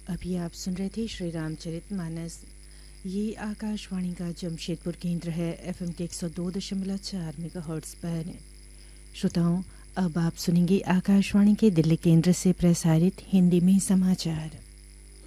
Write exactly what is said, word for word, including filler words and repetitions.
अभी आप सुन रहे थे श्री रामचरितमानस। ये आकाशवाणी का जमशेदपुर केंद्र है, एफएम के एक सौ दो दशमलव चार मेगाहर्ट्ज़ पर। श्रोताओं, अब आप सुनेंगे आकाशवाणी के दिल्ली केंद्र से प्रसारित हिंदी में समाचार।